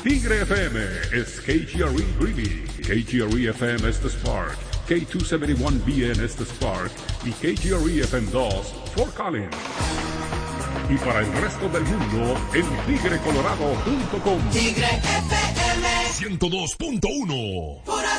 Tigre FM es KGRE Greeley, KGRE FM es The Spark, K271BN es The Spark y KGRE FM 2 Fort Collins. Y para el resto del mundo, en tigrecolorado.com. Tigre FM 102.1.